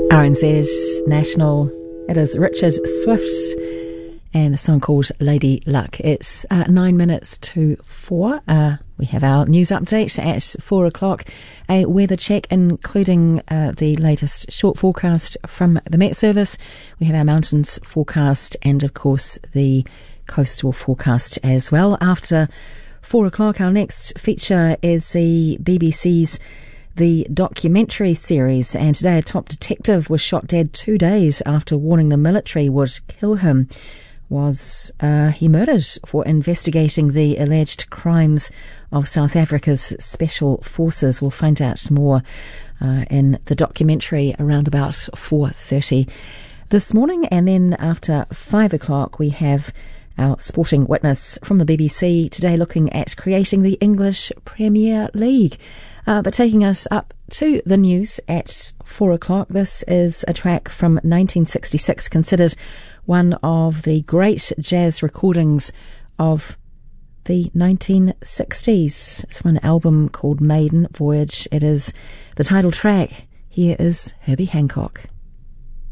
RNZ National. It is Richard Swift and a song called Lady Luck. It's 9 minutes to 4. We have our news update at 4 o'clock, a weather check including the latest short forecast from the Met Service. We have our mountains forecast and of course the coastal forecast as well. After 4 o'clock, our next feature is the BBC's The Documentary series, and today a top detective was shot dead 2 days after warning the military would kill him. Was he murdered for investigating the alleged crimes of South Africa's special forces? We'll find out more in the documentary around about 4:30 this morning. And then after 5 o'clock we have our sporting witness from the BBC today looking at creating the English Premier League. But taking us up to the news at 4 o'clock, this is a track from 1966, considered one of the great jazz recordings of the 1960s. It's from an album called Maiden Voyage. It is the title track. Here is Herbie Hancock.